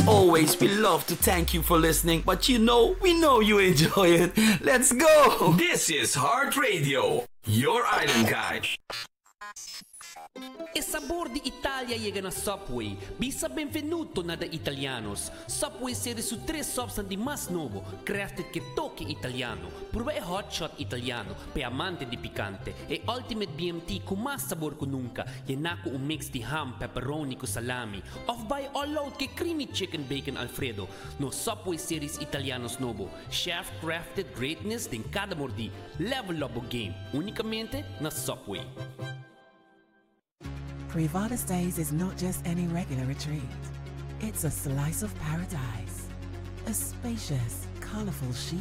always, we love to thank you for listening, but we know you enjoy it. Let's go! This is Heart Radio, your island guide. E sabor di Italia llega na Subway. Bisa benvenuto na da Italianos. Subway series su 3 subs di mas novo, crafted che tocchi italiano. Prueba e hot shot italiano, pe amante di picante. E ultimate BMT con mas sabor con nunca. Yenako un mix di ham, pepperoni con salami. Off by all out che creamy chicken bacon Alfredo. No Subway series Italianos novo. Chef crafted greatness din cada mordi. Level up o game. Unicamente na Subway. Privada Stays is not just any regular retreat. It's a slice of paradise. A spacious, colorful chic